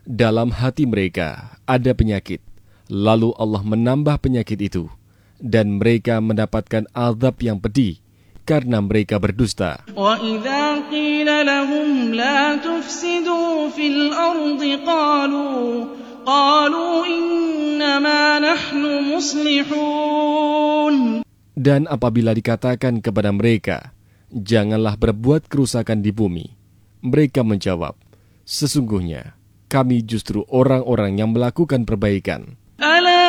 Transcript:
Dalam hati mereka ada penyakit, lalu Allah menambah penyakit itu, dan mereka mendapatkan azab yang pedih karena mereka berdusta. وَإِذَا قِيلَ لَهُمْ لَا تُفْسِدُوا فِي الْأَرْضِ قَالُوا إِنَّمَا نَحْنُ مُصْلِحُونَ. Dan apabila dikatakan kepada mereka, janganlah berbuat kerusakan di bumi, mereka menjawab, sesungguhnya kami justru orang-orang yang melakukan perbaikan.